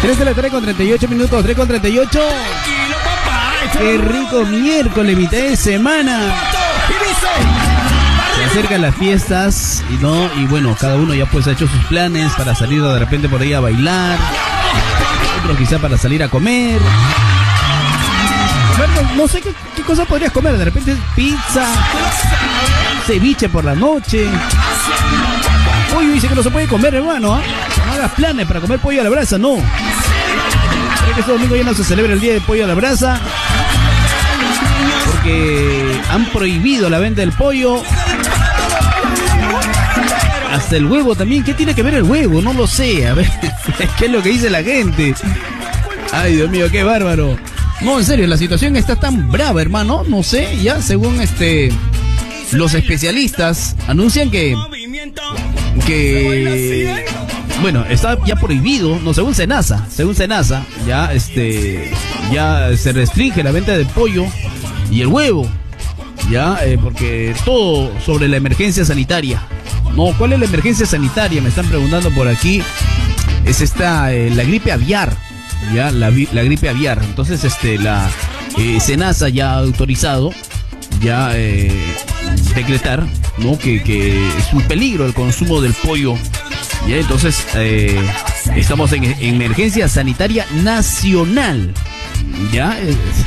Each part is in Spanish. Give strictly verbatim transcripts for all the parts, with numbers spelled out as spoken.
tres de la tarde con treinta y ocho minutos, tres con treinta y ocho. Qué rico miércoles, mitad de semana. Se acercan las fiestas y no, y bueno, cada uno ya pues ha hecho sus planes para salir de repente por ahí a bailar, otros quizá para salir a comer. No, no sé qué, qué cosa podrías comer, de repente pizza, ceviche por la noche. Pollo dice que no se puede comer, hermano, ¿eh? No hagas planes para comer pollo a la brasa, no. Creo que este domingo ya no se celebra el día de pollo a la brasa, porque han prohibido la venta del pollo. Hasta el huevo también. ¿Qué tiene que ver el huevo? No lo sé. A ver, ¿qué es lo que dice la gente? Ay, Dios mío, qué bárbaro. No, en serio, la situación está tan brava, hermano. No sé, ya según este los especialistas anuncian que que bueno, está ya prohibido, no, según Senasa, según Senasa, ya este ya se restringe la venta de pollo y el huevo. Ya, eh, porque todo sobre la emergencia sanitaria. No, ¿cuál es la emergencia sanitaria? Me están preguntando por aquí. Es esta, eh, la gripe aviar. Ya, la, la gripe aviar. Entonces, este, la eh, Senasa ya ha autorizado, ya eh, decretar, ¿no? Que, que es un peligro el consumo del pollo. Ya, entonces, eh, estamos en, en emergencia sanitaria nacional. Ya,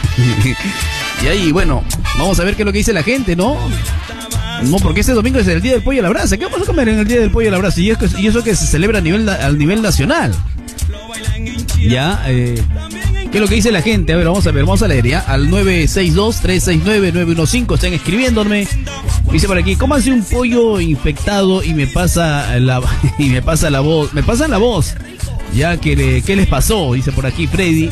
y ahí, bueno, vamos a ver qué es lo que dice la gente, ¿no? No, porque este domingo es el día del pollo a la brasa. ¿Qué vamos a comer en el día del pollo a la brasa? Y eso, y eso que se celebra a nivel, a nivel nacional. Ya, eh, ¿qué es lo que dice la gente? A ver, vamos a ver, vamos a leer ya. Al nueve seis dos, tres seis nueve, nueve uno cinco están escribiéndome. Dice por aquí, ¿cómo hace un pollo infectado y me pasa la y me pasa la voz? Me pasa la voz. Ya, ¿qué, le, qué les pasó? Dice por aquí Freddy.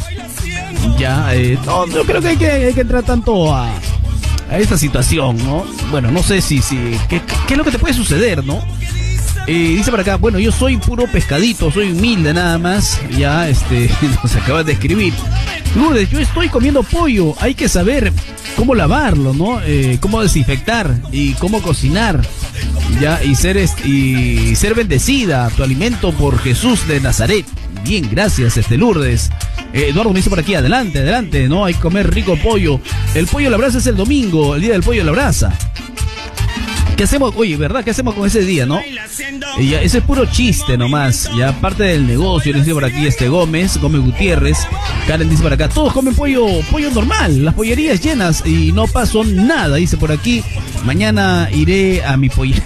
Ya, eh, no, yo creo que hay que, hay que entrar tanto a, a esta situación, ¿no? Bueno, no sé si, si ¿qué, qué es lo que te puede suceder, ¿no? Eh, dice por acá, bueno, yo soy puro pescadito, soy humilde nada más. Ya, este, nos acabas de escribir. Lourdes, yo estoy comiendo pollo, hay que saber cómo lavarlo, ¿no? Eh, cómo desinfectar y cómo cocinar. Ya, y ser, y ser bendecida, tu alimento por Jesús de Nazaret. Bien, gracias, este Lourdes. Eh, Eduardo me dice por aquí, adelante, adelante, ¿no? Hay que comer rico pollo. El pollo a la brasa es el domingo, el día del pollo a la brasa. ¿Qué hacemos? Oye, ¿verdad? ¿Qué hacemos con ese día, no? Y ya, ese es puro chiste nomás. Ya, parte del negocio, le dice por aquí este Gómez, Gómez Gutiérrez. Karen dice por acá, todos comen pollo, pollo normal, las pollerías llenas y no pasó nada, dice por aquí. Mañana iré a mi pollada.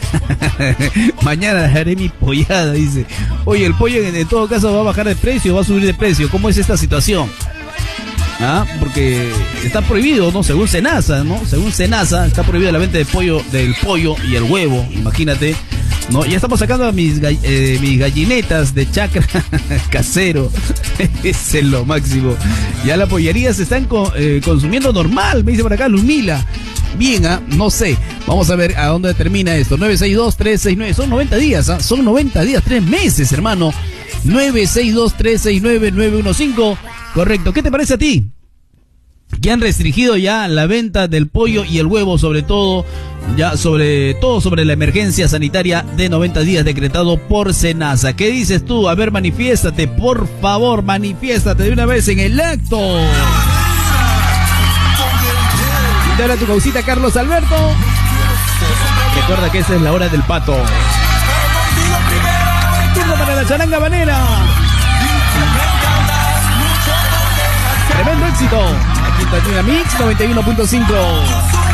Mañana haré mi pollada, dice. Oye, el pollo en, en todo caso va a bajar de precio, va a subir de precio. ¿Cómo es esta situación? ¿Ah? Porque está prohibido, ¿no? Según Senasa, ¿no? Según Senasa, está prohibida la venta de pollo, del pollo y el huevo, imagínate, ¿no? Ya estamos sacando a mis, eh, mis gallinetas de chacra casero. Ese es lo máximo. Ya las pollerías se están co eh, consumiendo normal, me dice por acá Lumila. Bien, ¿ah? No sé. Vamos a ver a dónde termina esto. nueve seis dos, tres seis nueve. Son noventa días, ¿ah? Son noventa días, tres meses, hermano. nueve seis dos, tres seis nueve, nueve uno cinco. Correcto. ¿Qué te parece a ti? Que han restringido ya la venta del pollo y el huevo, sobre todo, ya sobre todo sobre la emergencia sanitaria de noventa días decretado por Senasa. ¿Qué dices tú? A ver, manifiéstate, por favor, manifiéstate de una vez en el acto. Y ahora tu causita, Carlos Alberto. Recuerda que esa es la hora del pato. Turno para la charanga banera. Tremendo éxito. Aquí en Mix noventa y uno punto cinco.